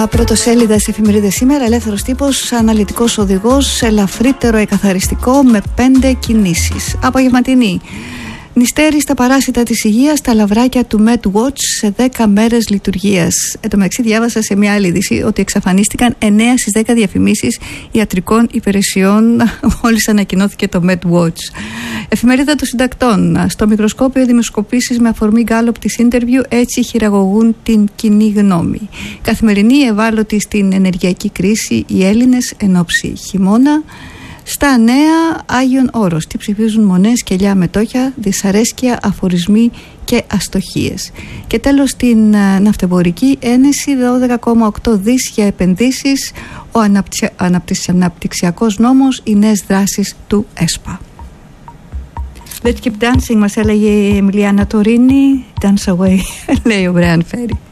Πρωτοσέλιδα στις εφημερίδες σήμερα, ελεύθερος τύπος, αναλυτικός οδηγός, ελαφρύτερο εκαθαριστικό με 5 κινήσεις. Απογευματινή. Νηστέρι στα παράσιτα της υγείας, τα λαβράκια του MedWatch σε 10 μέρες λειτουργίας. Εν τω μεταξύ, διάβασα σε μια άλλη είδηση ότι εξαφανίστηκαν 9 στις 10 διαφημίσεις ιατρικών υπηρεσιών μόλις ανακοινώθηκε το MedWatch. Εφημερίδα των συντακτών. Στο μικροσκόπιο δημοσκοπήσεις με αφορμή Γκάλοπ της Interview, έτσι χειραγωγούν την κοινή γνώμη. Καθημερινή, ευάλωτη στην ενεργειακή κρίση οι Έλληνες εν ώψη χειμώνα. Στα νέα, Άγιον Όρος. Τι ψηφίζουν μονές, κελιά, μετόχια, δυσαρέσκεια, αφορισμοί και αστοχίες. Και τέλος, την ναυτεμπορική ένεση, 12,8 δις για επενδύσεις, ο αναπτυξιακός νόμος, οι νέες δράσεις του ΕΣΠΑ. Let's keep dancing, μας έλεγε η Εμιλιάνα Τωρίνη. Dance away, λέει ο Μπρέαν Φέρι.